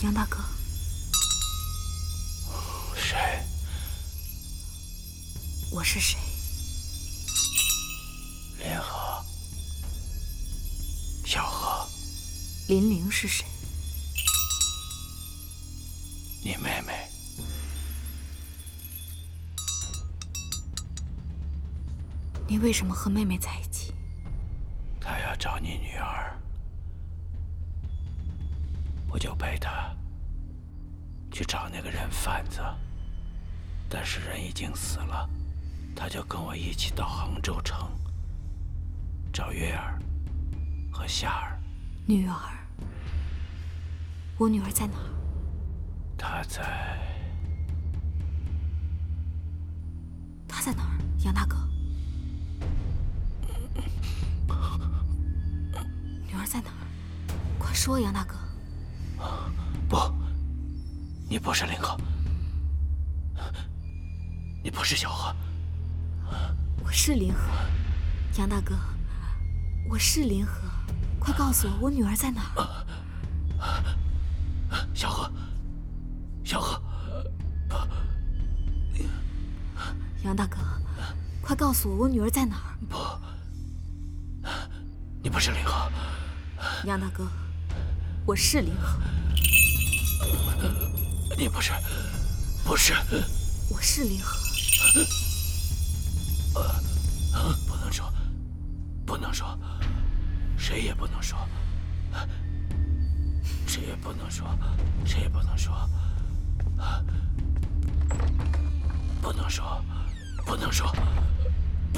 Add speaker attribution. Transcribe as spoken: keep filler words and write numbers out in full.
Speaker 1: 杨大哥，
Speaker 2: 谁？
Speaker 1: 我是谁？
Speaker 2: 林河，小河。
Speaker 1: 林玲是谁？
Speaker 2: 你妹妹。
Speaker 1: 你为什么和妹妹在一起？
Speaker 2: 她要找你女儿，我就陪她去找那个人贩子，但是人已经死了，她就跟我一起到杭州城找月儿和夏儿。
Speaker 1: 女儿？我女儿在哪儿？
Speaker 2: 她在……
Speaker 1: 她在哪儿？杨大哥，女儿在哪儿？快说，杨大哥。
Speaker 2: 不，你不是林河，你不是小河。
Speaker 1: 我是林河，杨大哥，我是林河，快告诉我，我女儿在哪儿？
Speaker 2: 小河，小河，
Speaker 1: 杨大哥，快告诉我，我女儿在哪儿？
Speaker 2: 不，你不是林河。
Speaker 1: 杨大哥，我是林河。
Speaker 2: 你不是，不是。
Speaker 1: 我是林河。
Speaker 2: 不能说，不能说，谁也不能说，谁也不能说，谁也不能说，不能说，不能说。